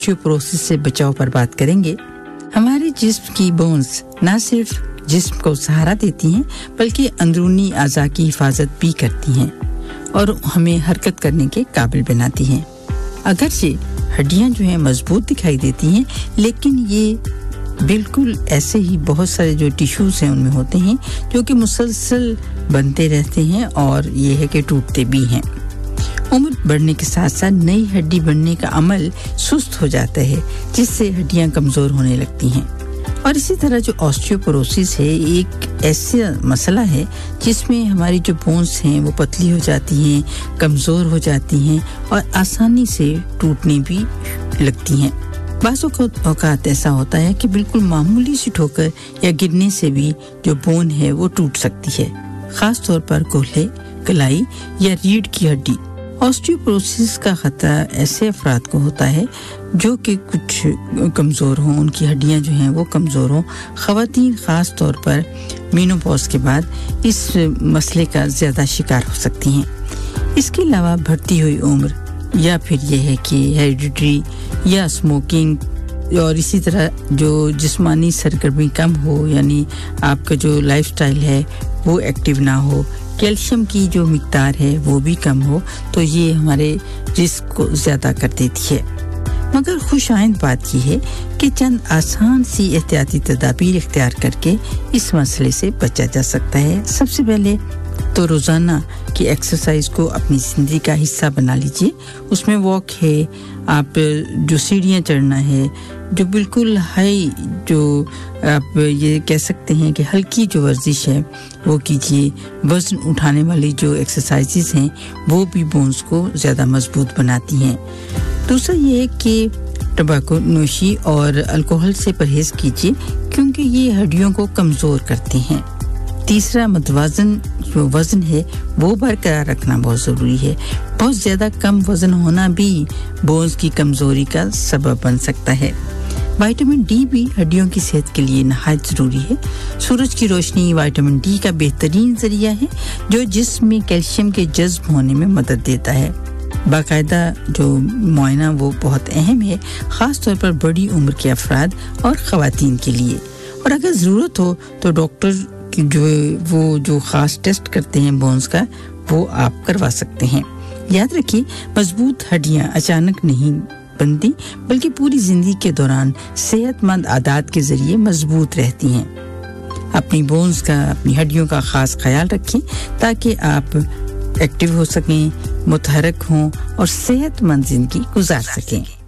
Osteoporosis से बचाव पर बात करेंगे। हमारे जिस्म की बोन्स न सिर्फ जिस्म को सहारा देती हैं बल्कि अंदरूनी अज़ा की हिफाजत भी करती हैं और हमें हरकत करने के काबिल बनाती हैं। अगरचे हड्डियां जो हैं मजबूत दिखाई देती हैं, लेकिन ये बिल्कुल ऐसे ही बहुत सारे जो टिश्यूज हैं उनमें होते हैं जो कि मुसलसल बनते रहते हैं और ये है कि टूटते भी हैं। उम्र बढ़ने के साथ साथ नई हड्डी बनने का अमल सुस्त हो जाता है, जिससे हड्डियां कमज़ोर होने लगती हैं। और इसी तरह जो ऑस्टियोपोरोसिस है एक ऐसा मसला है जिसमें हमारी जो बोन्स हैं वो पतली हो जाती हैं, कमज़ोर हो जाती हैं और आसानी से टूटने भी लगती हैं। बाज़ औक़ात ऐसा होता है कि बिल्कुल मामूली सी ठोकर या गिरने से भी जो बोन है वो टूट सकती है, ख़ास तौर पर कोल्हे, कलाई या रीढ़ की हड्डी। ऑस्टियोपोरोसिस का खतरा ऐसे अफराद को होता है जो कि कुछ कमज़ोर हों, उनकी हड्डियां जो हैं वो कमज़ोर हों। ख़वातीन ख़ास तौर पर मेनोपॉज़ के बाद इस मसले का ज़्यादा शिकार हो सकती हैं। इसके अलावा बढ़ती हुई उम्र या फिर यह है कि हेरिडिटरी या स्मोकिंग और इसी तरह जो जिस्मानी सरगर्मी कम हो, यानी आपका जो लाइफस्टाइल है वो एक्टिव ना हो, कैल्शियम की जो मिकदार है वो भी कम हो, तो ये हमारे रिस्क को ज़्यादा कर देती है। मगर खुशाइंद बात यह है कि चंद आसान सी एहतियाती तदाबीर इख्तियार करके इस मसले से बचा जा सकता है। सबसे पहले तो रोज़ाना की एक्सरसाइज को अपनी ज़िंदगी का हिस्सा बना लीजिए। उसमें वॉक है, आप जो सीढ़ियाँ चढ़ना है, जो बिल्कुल हाई जो आप ये कह सकते हैं कि हल्की जो वर्जिश है वो कीजिए। वज़न उठाने वाली जो एक्सरसाइजेस हैं वो भी बोन्स को ज़्यादा मजबूत बनाती हैं। दूसरा ये है कि टबैको नोशी और अल्कोहल से परहेज़ कीजिए क्योंकि ये हड्डियों को कमज़ोर करते हैं। तीसरा मतवाज़न जो वज़न है वो बरकरार रखना बहुत ज़रूरी है। बहुत ज़्यादा कम वज़न होना भी बोन्स की कमज़ोरी का सबब बन सकता है। विटामिन डी भी हड्डियों की सेहत के लिए नहायत ज़रूरी है। सूरज की रोशनी विटामिन डी का बेहतरीन ज़रिया है जो जिस्म में कैल्शियम के जज्ब होने में मदद देता है। बाकायदा जो मुआयना वो बहुत अहम है, ख़ास तौर पर बड़ी उम्र के अफराद और ख़वातीन के लिए। और अगर ज़रूरत हो तो डॉक्टर कि जो ख़ास टेस्ट करते हैं बोन्स का वो आप करवा सकते हैं। याद रखिए, मजबूत हड्डियां अचानक नहीं बनती बल्कि पूरी जिंदगी के दौरान सेहतमंद आदत के जरिए मजबूत रहती हैं। अपनी बोन्स का, अपनी हड्डियों का ख़ास ख्याल रखें ताकि आप एक्टिव हो सकें, मुतहरक हों और सेहतमंद जिंदगी गुजार सकें।